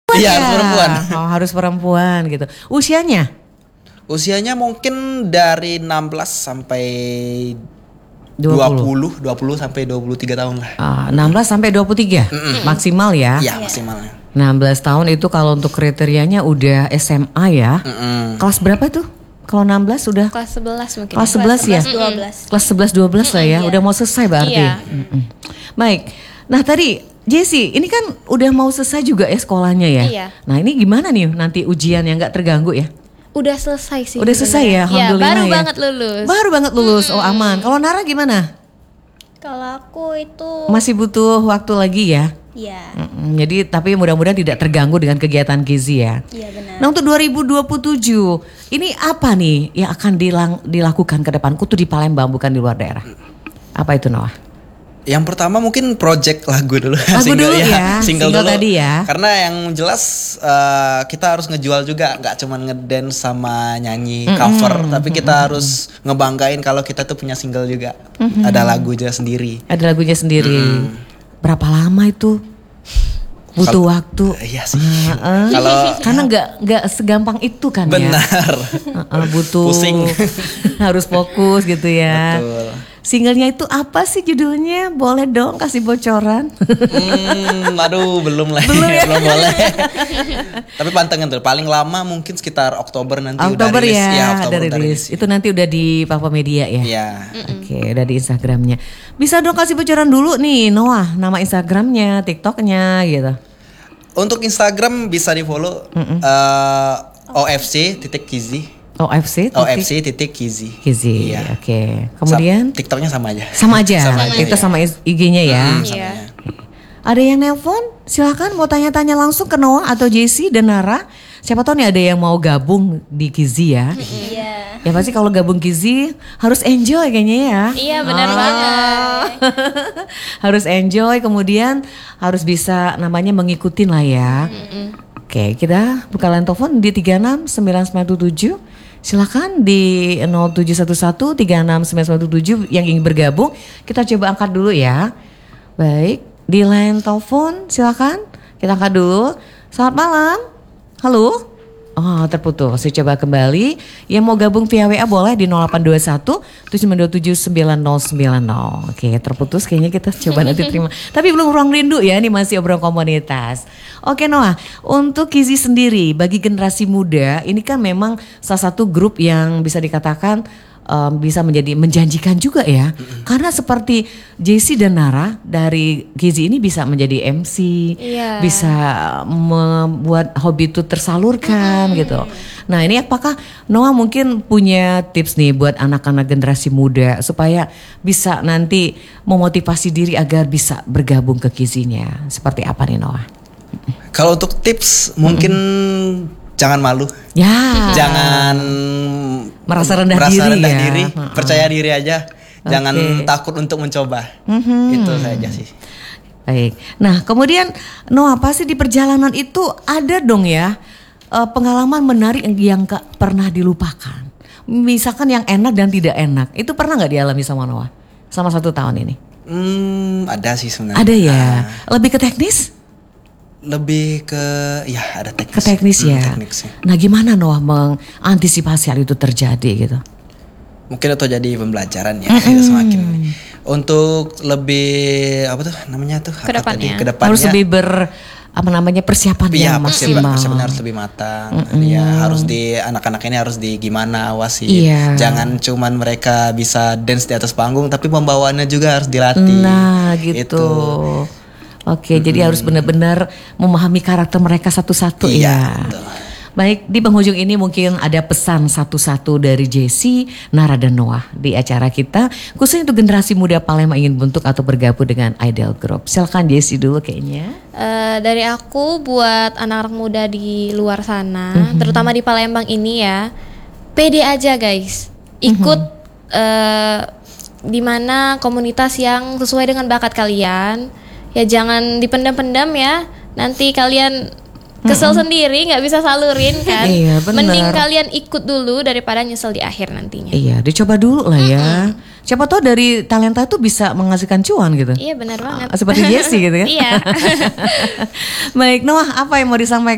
Iya, harus perempuan. Oh, harus perempuan gitu. Usianya mungkin dari 16 sampai 20 sampai 23 tahun lah. 16 sampai 23 maksimal ya? Iya, maksimalnya. 16 tahun itu kalau untuk kriterianya udah SMA ya. Kelas berapa tuh? Kalau 16 sudah? Kelas 11 mungkin. Kelas 11 ya? 12. Kelas 11-12 lah ya, udah mau selesai berarti. Iya. Baik, nah tadi Jessie, ini kan udah mau selesai juga ya sekolahnya ya? Iya. Nah ini gimana nih nanti ujian yang gak terganggu ya? Udah selesai sih. Udah selesai ya, alhamdulillah baru ya. banget lulus. Baru banget lulus, oh aman. Kalau Nara gimana? Kalau aku itu Masih butuh waktu lagi ya? ya, Jadi tapi mudah-mudahan tidak terganggu dengan kegiatan Gizi ya. iya benar. Nah untuk 2027 ini apa nih yang akan dilakukan ke depan? Kutu di Palembang bukan di luar daerah. Apa itu Noah? Yang pertama mungkin project lagu dulu. Lagu dulu ya, single dulu. tadi ya. Karena yang jelas kita harus ngejual juga, nggak cuma ngedance sama nyanyi cover, tapi kita harus ngebanggain kalau kita tuh punya single juga. Ada lagunya sendiri. Ada lagunya sendiri. Berapa lama itu? Butuh waktu. Iya sih. Karena nggak segampang itu kan ya. Benar. Butuh Pusing. harus fokus gitu ya. Betul. Singlenya itu apa sih judulnya? Boleh dong kasih bocoran? Aduh belum lah. Belum ya? Belum boleh. Tapi pantengin tuh. Paling lama mungkin sekitar Oktober nanti Oktober udah rilis. ya, Oktober udah rilis. Itu nanti udah di Papa Media ya? Iya. Oke, udah di Instagramnya. Bisa dong kasih bocoran dulu nih Noah, nama Instagramnya, TikToknya gitu. Untuk Instagram bisa di follow OFC.Kizi. Kizi. Iya. Oke. Kemudian TikToknya sama aja. sama aja. Iya. Kita sama IG-nya ya. Iya. Ada yang nelpon? Silakan mau tanya-tanya langsung ke Noah atau Jessie dan Nara. Siapa tahu nih ada yang mau gabung di Kizi ya. Iya. Ya pasti kalau gabung Kizi harus enjoy kayaknya ya. Iya benar banget. Harus enjoy, kemudian harus bisa namanya mengikutin lah ya. Oke, kita buka line telepon di 36997. Silakan di 0711369977 yang ingin bergabung. Kita coba angkat dulu ya. Baik, di line telepon silakan. Kita angkat dulu. Selamat malam. Halo. Oh terputus, saya coba kembali. Yang mau gabung via WA boleh di 0821 727 9090. Oke terputus kayaknya kita coba nanti terima. Tapi belum ruang rindu ya, ini masih obrolan komunitas. Oke Noah, untuk Kizi sendiri bagi generasi muda ini kan memang salah satu grup yang bisa dikatakan bisa menjadi menjanjikan juga ya. Karena seperti Jessie dan Nara dari Gizi ini bisa menjadi MC, Iya. bisa membuat hobi itu tersalurkan gitu. Nah ini apakah Noah mungkin punya tips nih buat anak-anak generasi muda supaya bisa nanti memotivasi diri agar bisa bergabung ke Gizinya. Seperti apa nih Noah? Kalau untuk tips mungkin jangan malu. Ya. Jangan merasa rendah diri ya. Percaya diri aja. Jangan takut untuk mencoba. Itu saja sih. Baik. Nah, kemudian Noah pasti di perjalanan itu ada dong ya pengalaman menarik yang gak pernah dilupakan. Misalkan yang enak dan tidak enak. Itu pernah gak dialami sama Noah? Sama 1 tahun ini? Ada sih sebenarnya. Ada ya. Lebih ke teknis? Lebih ke ada teknis. Ke teknis ya. Teknisnya. Nah, gimana Noah mengantisipasi hal itu terjadi gitu? Mungkin itu jadi pembelajaran ya. Semakin untuk lebih Kedepannya. Kedepannya Harus lebih persiapan iya, yang maksimal. persiapan harus lebih matang. Ya harus anak-anak ini harus gimana awasi. Iya. Jangan cuman mereka bisa dance di atas panggung, tapi pembawaannya juga harus dilatih. Nah gitu. Oke, jadi harus benar-benar memahami karakter mereka satu-satu ya. Betul. Baik, di penghujung ini mungkin ada pesan satu-satu dari Jessie, Nara dan Noah di acara kita, khususnya untuk generasi muda Palembang ingin bentuk atau bergabung dengan Idol Group. Silakan Jessie dulu kayaknya. Dari aku buat anak-anak muda di luar sana, terutama di Palembang ini ya, pede aja guys, ikut di mana komunitas yang sesuai dengan bakat kalian. Ya jangan dipendam-pendam ya, nanti kalian kesel sendiri nggak bisa salurin kan. Iya, bener. Mending kalian ikut dulu daripada nyesel di akhir nantinya. Iya, dicoba dulu lah ya. Siapa tahu dari talenta itu bisa menghasilkan cuan gitu. Iya benar banget. Seperti Jessie gitu kan. Iya. Baik Noah, apa yang mau disampaikan?